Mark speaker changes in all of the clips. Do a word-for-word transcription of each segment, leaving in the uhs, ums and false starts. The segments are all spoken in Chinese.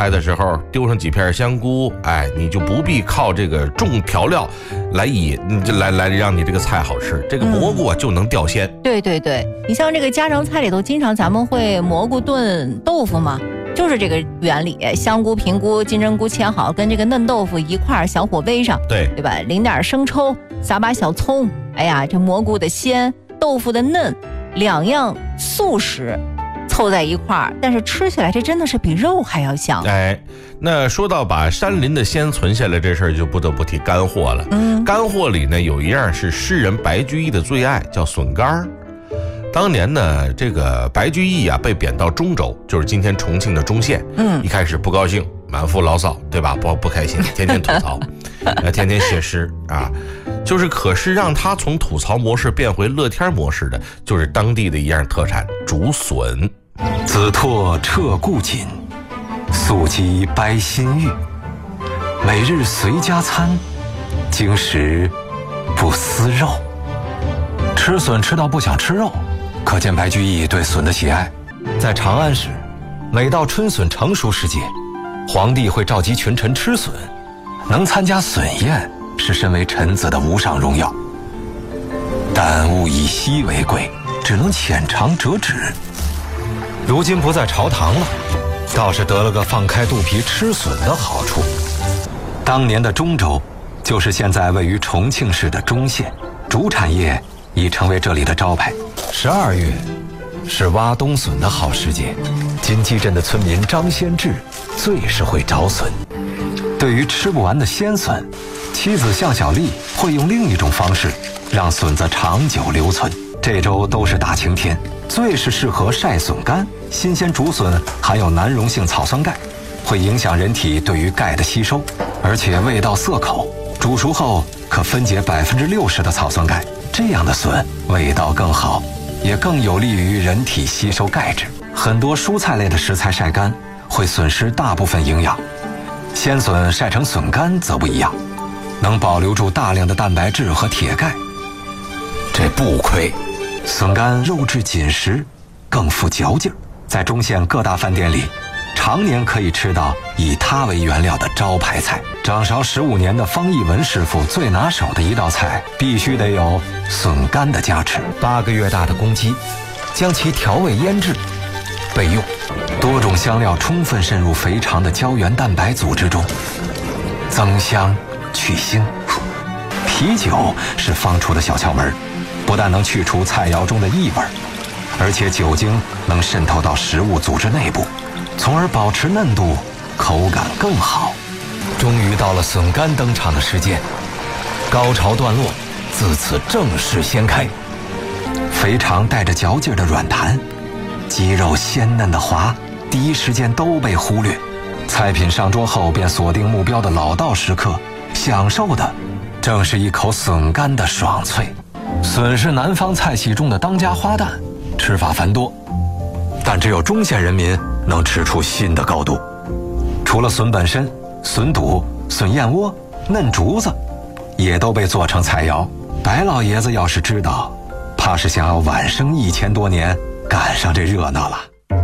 Speaker 1: 菜的时候丢上几片香菇，哎，你就不必靠这个重调料来以来来让你这个菜好吃，这个蘑菇啊就能掉鲜。
Speaker 2: 嗯、对对对，你像这个家常菜里头，经常咱们会蘑菇炖豆腐嘛，就是这个原理，香菇、平菇、金针菇切好，跟这个嫩豆腐一块小火煨上，
Speaker 1: 对
Speaker 2: 对吧？淋点生抽，撒把小葱，哎呀，这蘑菇的鲜，豆腐的嫩，两样素食凑在一块儿，但是吃起来这真的是比肉还要香。
Speaker 1: 哎，那说到把山林的鲜存下来这事儿，就不得不提干货了。嗯，干货里呢有一样是诗人白居易的最爱，叫笋干儿。当年呢，这个白居易啊被贬到中州，就是今天重庆的中县。嗯，一开始不高兴，满腹牢骚，对吧？不不开心，天天吐槽，呃，天天写诗啊。就是可是让他从吐槽模式变回乐天模式的，就是当地的一样特产竹笋。
Speaker 3: 子拓彻故锦，素鸡掰心玉。每日随家餐，经食不思肉。吃笋吃到不想吃肉，可见白居易对笋的喜爱。在长安时，每到春笋成熟时节，皇帝会召集群臣吃笋，能参加笋宴是身为臣子的无上荣耀。但物以稀为贵，只能浅尝辄止。如今不在朝堂了，倒是得了个放开肚皮吃笋的好处。当年的中州，就是现在位于重庆市的中县，竹产业已成为这里的招牌。十二月是挖冬笋的好时节，金鸡镇的村民张先志最是会找笋。对于吃不完的鲜笋，妻子向小丽会用另一种方式让笋子长久留存。这周都是大晴天，最是适合晒笋干。新鲜竹笋含有难溶性草酸钙，会影响人体对于钙的吸收，而且味道涩口。煮熟后可分解百分之六十的草酸钙，这样的笋味道更好，也更有利于人体吸收钙质。很多蔬菜类的食材晒干会损失大部分营养，鲜笋晒成笋干则不一样，能保留住大量的蛋白质和铁钙。这不亏，笋干肉质紧实，更富嚼劲儿。在中县各大饭店里，常年可以吃到以它为原料的招牌菜。掌勺十五年的方义文师傅最拿手的一道菜，必须得有笋干的加持。八个月大的公鸡，将其调味腌制备用，多种香料充分渗入肥肠的胶原蛋白组织中，增香去腥。啤酒是方厨的小窍门，不但能去除菜肴中的异味，而且酒精能渗透到食物组织内部，从而保持嫩度，口感更好。终于到了笋干登场的时间，高潮段落自此正式掀开。肥肠带着嚼劲的软弹，鸡肉鲜嫩的滑，第一时间都被忽略。菜品上桌后便锁定目标的老道食客，享受的正是一口笋干的爽脆。笋是南方菜系中的当家花旦，吃法繁多，但只有中县人民能吃出新的高度。除了笋本身，笋肚、笋燕窝、嫩竹子也都被做成菜肴。白老爷子要是知道，怕是想要晚生一千多年赶上这热闹了。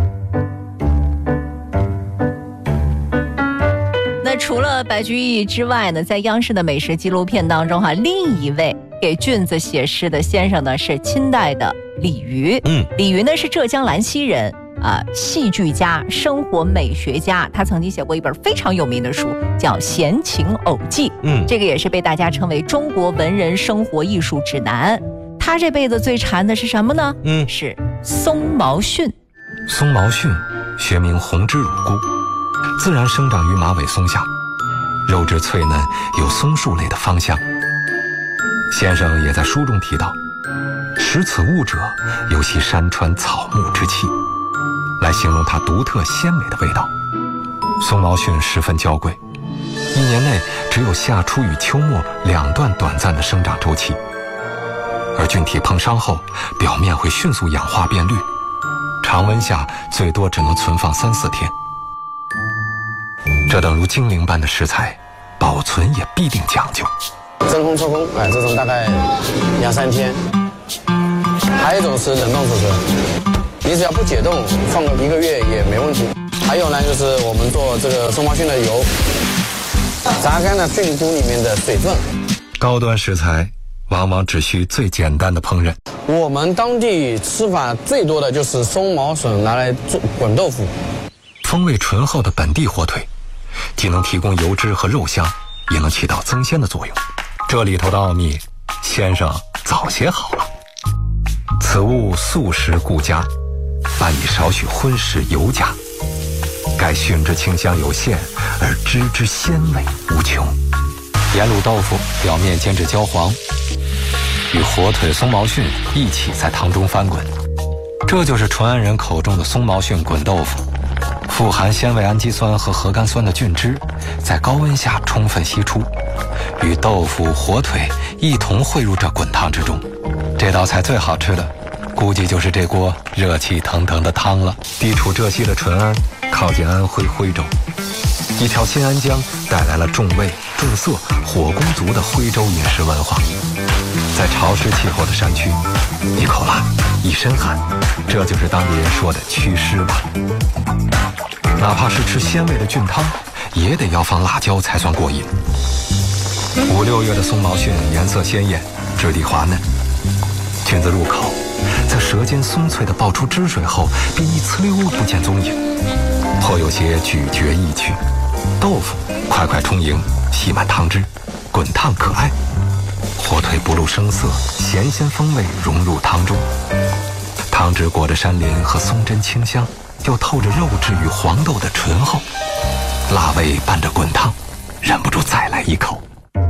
Speaker 2: 那除了白居易之外呢，在央视的美食纪录片当中哈，另一位给菌子写诗的先生呢是清代的李渔。嗯，李渔呢是浙江兰溪人啊、呃，戏剧家、生活美学家。他曾经写过一本非常有名的书，叫《闲情偶记》。嗯，这个也是被大家称为中国文人生活艺术指南。他这辈子最馋的是什么呢？嗯，是松毛蕈。
Speaker 3: 松毛蕈学名红脂乳菇，自然生长于马尾松下，肉质脆嫩，有松树类的芳香。先生也在书中提到，食此物者有其山川草木之气，来形容它独特鲜美的味道。松毛蕈十分娇贵，一年内只有夏初与秋末两段短暂的生长周期，而菌体碰伤后，表面会迅速氧化变绿，常温下最多只能存放三四天。这等如精灵般的食材，保存也必定讲究。
Speaker 4: 真空抽空，哎，这种大概两三天。还有一种是冷冻储存，你只要不解冻，放个一个月也没问题。 还有呢，就是我们做这个松毛蕈的油，榨干了菌菇里面的水分。
Speaker 3: 高端食材往往只需最简单的烹饪。
Speaker 4: 我们当地吃法最多的就是松毛笋拿来做滚豆腐，
Speaker 3: 风味醇厚的本地火腿，既能提供油脂和肉香，也能起到增鲜的作用。这里头的奥秘，先生早写好了。此物素食故佳，伴以少许荤食油加，该熏之清香有限，而汁之鲜味无穷。盐卤豆腐表面煎至焦黄，与火腿、松毛蕈一起在汤中翻滚，这就是淳安人口中的松毛蕈滚豆腐。富含纤维氨基酸和核苷酸的菌汁，在高温下充分析出，与豆腐、火腿一同汇入这滚烫之中。这道菜最好吃的，估计就是这锅热气腾腾的汤了。地处浙西的淳安，靠近安徽徽州，一条新安江带来了重味、重色、火功足的徽州饮食文化。在潮湿气候的山区，一口辣，一身汗，这就是当地人说的祛湿吧。哪怕是吃鲜味的菌汤，也得要放辣椒才算过瘾。五六月的松毛蕈颜色鲜艳，质地滑嫩，菌子入口，在舌尖松脆地爆出汁水后，便一呲溜不见踪影，颇有些咀嚼意趣。豆腐块块充盈，吸满汤汁，滚烫可爱。火腿不露声色，咸鲜风味融入汤中，汤汁裹着山林和松针清香，又透着肉质与黄豆的醇厚，辣味伴着滚烫，忍不住再来一口。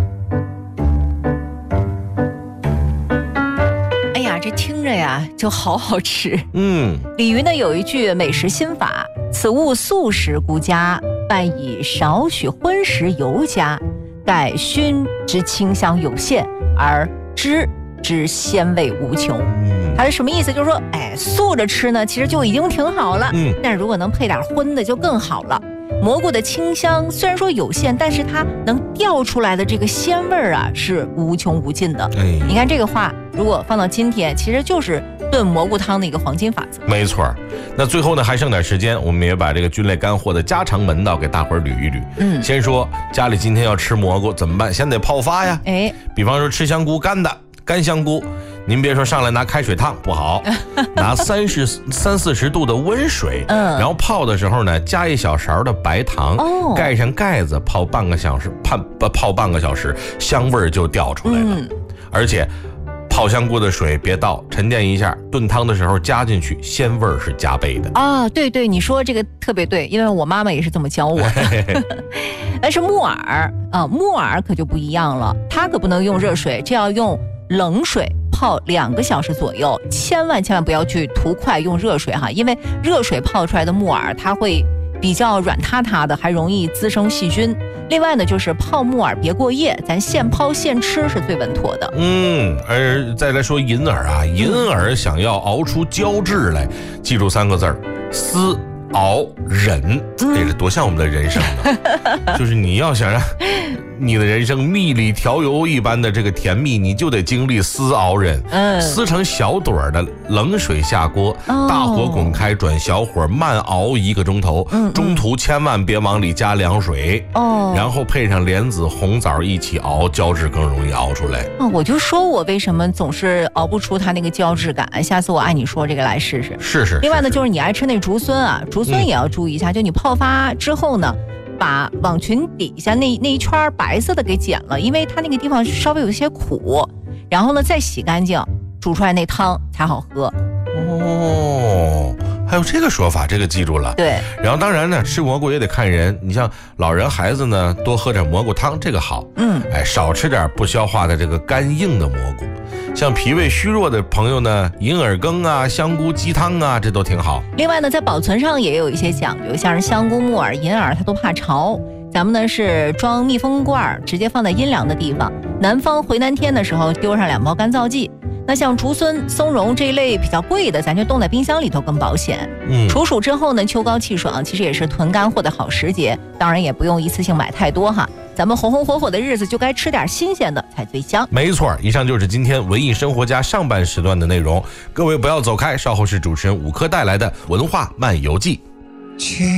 Speaker 2: 哎呀，这听着呀就好好吃。
Speaker 1: 嗯，
Speaker 2: 鲤鱼呢有一句美食心法：此物素食故佳，伴以少许荤食油加，盖熏之清香有限，而汁之鲜味无穷。嗯，它是什么意思？就是说，哎，素着吃呢，其实就已经挺好了。嗯，但是如果能配点荤的，就更好了。蘑菇的清香虽然说有限，但是它能调出来的这个鲜味儿啊，是无穷无尽的。哎，你看这个话，如果放到今天，其实就是炖蘑菇汤的一个黄金法则。
Speaker 1: 没错。那最后呢，还剩点时间，我们也把这个菌类干货的家常门道给大伙儿捋一捋。嗯，先说家里今天要吃蘑菇怎么办？先得泡发呀。哎，比方说吃香菇干的。干香菇，您别说上来拿开水烫不好，拿三十三四十度的温水，嗯，然后泡的时候呢，加一小勺的白糖，哦，盖上盖子泡半个小时，泡泡半个小时，香味儿就掉出来了。嗯，而且泡香菇的水别倒，沉淀一下，炖汤的时候加进去，鲜味儿是加倍的。
Speaker 2: 啊，对对，你说这个特别对，因为我妈妈也是这么教我的。但是木耳啊，木耳可就不一样了，它可不能用热水，这要用冷水泡两个小时左右，千万千万不要去图快用热水哈，因为热水泡出来的木耳它会比较软塌塌的，还容易滋生细菌。另外呢，就是泡木耳别过夜，咱现泡现吃是最稳妥的。
Speaker 1: 嗯，而再来说银耳啊，银耳想要熬出胶质来，记住三个字儿：思、熬、忍。哎，这多像我们的人生啊！就是你要想让你的人生蜜里调油一般的这个甜蜜，你就得经历撕熬忍。嗯，撕成小朵的，冷水下锅，哦，大火滚开，转小火慢熬一个钟头。嗯，中途千万别往里加凉水。哦，然后配上莲子、红枣一起熬，胶质更容易熬出来。
Speaker 2: 啊，我就说我为什么总是熬不出它那个胶质感，下次我按你说这个来试试。
Speaker 1: 试试。
Speaker 2: 另外呢，就是你爱吃那竹荪啊，竹荪也要注意一下，嗯，就你泡发之后呢，把网裙底下那那一圈白色的给剪了，因为它那个地方稍微有些苦，然后呢再洗干净，煮出来那汤才好喝。
Speaker 1: 哦，还有这个说法，这个记住了。
Speaker 2: 对，
Speaker 1: 然后当然呢，吃蘑菇也得看人，你像老人孩子呢，多喝点蘑菇汤，这个好。嗯，哎，少吃点不消化的这个干硬的蘑菇。像脾胃虚弱的朋友呢，银耳羹啊、香菇鸡汤啊，这都挺好。
Speaker 2: 另外呢，在保存上也有一些讲究，像是香菇、木耳、银耳，它都怕潮。咱们呢是装密封罐，直接放在阴凉的地方。南方回南天的时候，丢上两包干燥剂。那像竹荪、松茸这一类比较贵的，咱就冻在冰箱里头更保险。嗯，处暑之后呢，秋高气爽，其实也是囤干货的好时节。当然也不用一次性买太多哈，咱们红红火火的日子就该吃点新鲜的才最香。
Speaker 1: 没错，以上就是今天文艺生活家上半时段的内容，各位不要走开，稍后是主持人五科带来的文化漫游记。